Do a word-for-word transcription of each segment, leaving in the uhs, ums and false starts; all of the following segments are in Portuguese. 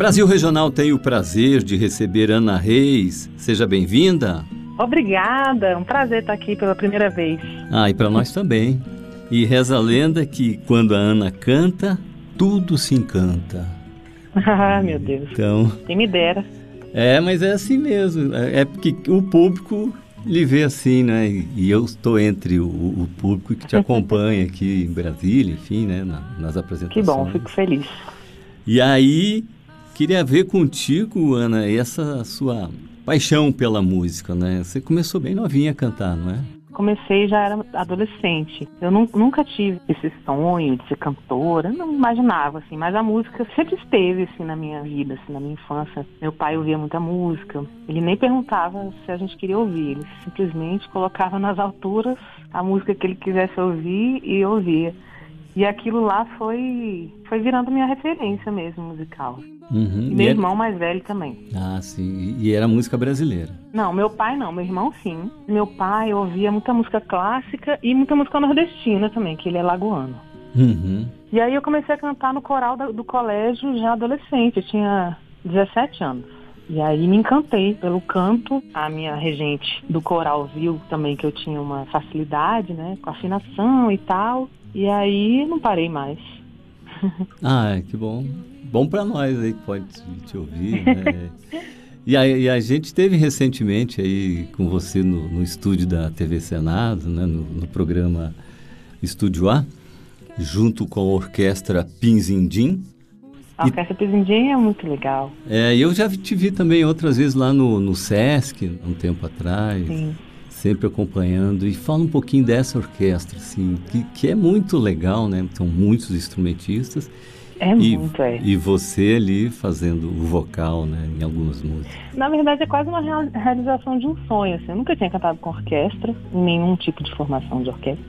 Brasil Regional tem o prazer de receber Ana Reis. Seja bem-vinda. Obrigada, é um prazer estar aqui pela primeira vez. Ah, e para nós também. E reza a lenda que quando a Ana canta, tudo se encanta. Ah, meu Deus. Então, quem me dera. É, mas é assim mesmo. É porque o público lhe vê assim, né? E eu estou entre o, o público que te acompanha aqui em Brasília, enfim, né? Na, nas apresentações. Que bom, fico feliz. E aí, queria ver contigo, Ana, essa sua paixão pela música, né? Você começou bem novinha a cantar, não é? Comecei, já era adolescente. Eu nu- nunca tive esse sonho de ser cantora, não imaginava, assim, mas a música sempre esteve, assim, na minha vida, assim, na minha infância. Meu pai ouvia muita música, ele nem perguntava se a gente queria ouvir, ele simplesmente colocava nas alturas a música que ele quisesse ouvir e eu ouvia. E aquilo lá foi, foi virando minha referência mesmo, musical. Uhum. E meu E irmão era... mais velho também. Ah, sim. E era música brasileira? Não, meu pai não, meu irmão sim. Meu pai ouvia muita música clássica e muita música nordestina também, que ele é lagoano. Uhum. E aí eu comecei a cantar no coral do, do colégio já adolescente, eu tinha dezessete anos. E aí me encantei pelo canto. A minha regente do coral viu também que eu tinha uma facilidade, né, com afinação e tal. E aí não parei mais. Ah, que bom. Bom para nós aí que pode te, te ouvir, né? E a, e a gente teve recentemente aí com você no, no estúdio da T V Senado, né, no, no programa Estúdio A, junto com a orquestra Pinzindim. A orquestra Pinzindim é muito legal. É, eu já te vi também outras vezes lá no, no Sesc, um tempo atrás, Sim. sempre acompanhando. E fala um pouquinho dessa orquestra, assim, que, que é muito legal, né? São muitos instrumentistas. É e, muito, é. E você ali fazendo o vocal, né, em algumas músicas. Na verdade, é quase uma real- realização de um sonho, assim. Eu nunca tinha cantado com orquestra, em nenhum tipo de formação de orquestra.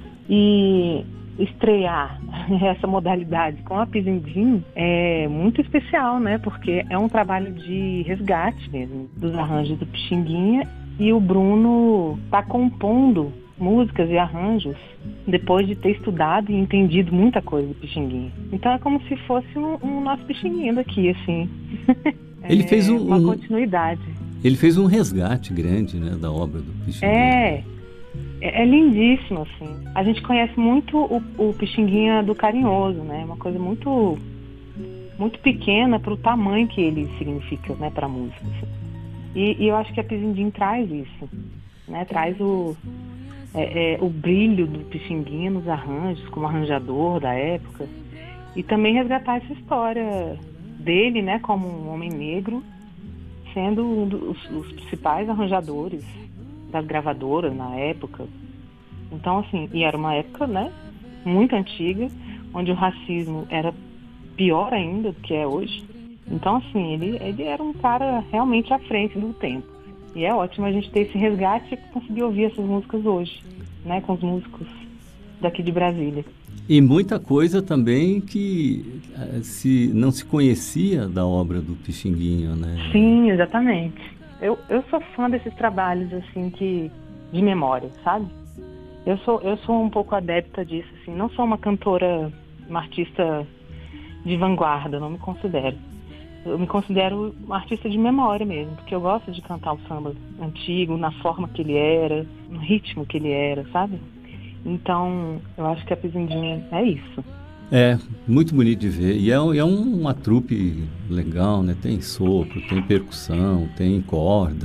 E estrear essa modalidade com a Pinzindim é muito especial, né? Porque é um trabalho de resgate mesmo, dos arranjos do Pixinguinha. E o Bruno está compondo músicas e arranjos depois de ter estudado e entendido muita coisa do Pixinguinha. Então é como se fosse um, um nosso Pixinguinha daqui, assim. Ele é fez um, uma um, continuidade. Ele fez um resgate grande, né, da obra do Pixinguinha. É, é, é lindíssimo, assim. A gente conhece muito o, o Pixinguinha do Carinhoso, né? Uma coisa muito, muito pequena para o tamanho que ele significa, né, para a música. Assim. E, e eu acho que a Pinzindim traz isso, né? Traz o É, é, o brilho do Pixinguinha nos arranjos, como arranjador da época, e também resgatar essa história dele, né, como um homem negro, sendo um dos os principais arranjadores das gravadoras na época. Então, assim, e era uma época, né, muito antiga, onde o racismo era pior ainda do que é hoje. Então, assim, ele, ele era um cara realmente à frente do tempo. E é ótimo a gente ter esse resgate e conseguir ouvir essas músicas hoje, né, com os músicos daqui de Brasília. E muita coisa também que se, não se conhecia da obra do Pixinguinha, né? Sim, exatamente. Eu, eu sou fã desses trabalhos, assim, que, de memória, sabe? Eu sou, eu sou um pouco adepta disso, assim. Não sou uma cantora, uma artista de vanguarda, não me considero. Eu me considero uma artista de memória mesmo, porque eu gosto de cantar o samba antigo, na forma que ele era, no ritmo que ele era, sabe? Então, eu acho que a Pinzindim é isso. É, muito bonito de ver. E é, é uma trupe legal, né? Tem sopro, tem percussão, tem corda.